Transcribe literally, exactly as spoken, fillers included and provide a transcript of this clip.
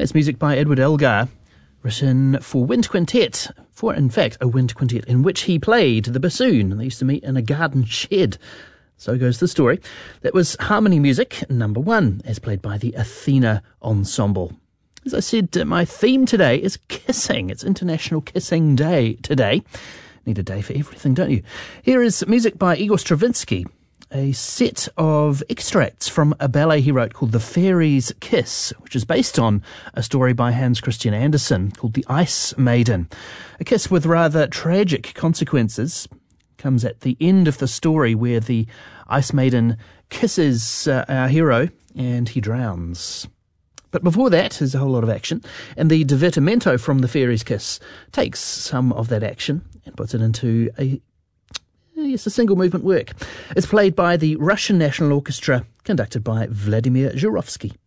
That's music by Edward Elgar, written for wind quintet, for in fact a wind quintet in which he played the bassoon. They used to meet in a garden shed. So goes the story. That was Harmony Music number one, as played by the Athena Ensemble. As I said, my theme today is kissing. It's International Kissing Day today. Need a day for everything, don't you? Here is music by Igor Stravinsky, a set of extracts from a ballet he wrote called The Fairy's Kiss, which is based on a story by Hans Christian Andersen called The Ice Maiden. A kiss with rather tragic consequences comes at the end of the story, where the Ice Maiden kisses uh, our hero and he drowns. But before that, there's a whole lot of action, and the divertimento from The Fairy's Kiss takes some of that action and puts it into a, yes, a single movement work. It's played by the Russian National Orchestra, conducted by Vladimir Zhurovsky.